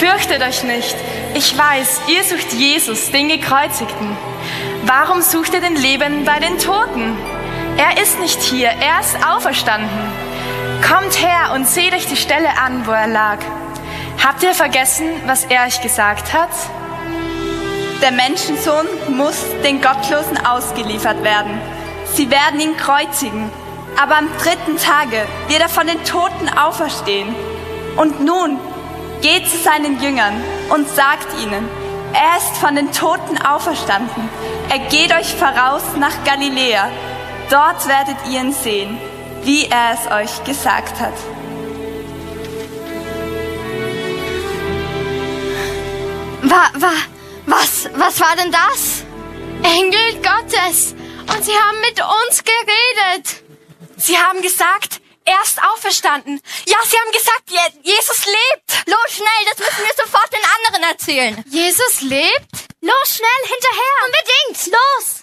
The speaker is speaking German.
Fürchtet euch nicht. Ich weiß, ihr sucht Jesus, den Gekreuzigten. Warum sucht ihr den Lebenden bei den Toten? Er ist nicht hier, er ist auferstanden. Kommt her und seht euch die Stelle an, wo er lag. Habt ihr vergessen, was er euch gesagt hat? Der Menschensohn muss den Gottlosen ausgeliefert werden. Sie werden ihn kreuzigen, aber am 3. Tage wird er von den Toten auferstehen. Und nun geht zu seinen Jüngern und sagt ihnen, er ist von den Toten auferstanden. Er geht euch voraus nach Galiläa. Dort werdet ihr ihn sehen, wie er es euch gesagt hat. Was war denn das? Engel Gottes. Und sie haben mit uns geredet. Sie haben gesagt, er ist auferstanden. Ja, sie haben gesagt, Jesus lebt. Los, schnell, das müssen wir sofort den anderen erzählen. Jesus lebt? Los, schnell, hinterher. Unbedingt, los.